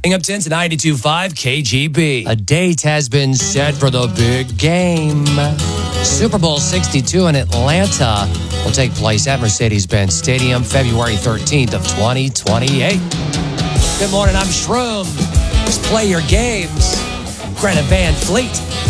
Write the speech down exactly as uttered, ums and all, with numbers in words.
Up ten to ninety-two point five K G B. A date has been set for the big game. Super Bowl sixty-two in Atlanta will take place at Mercedes-Benz Stadium February thirteenth of twenty twenty-eight. Good morning, I'm Shroom. Let's play your games. Greta Van Fleet.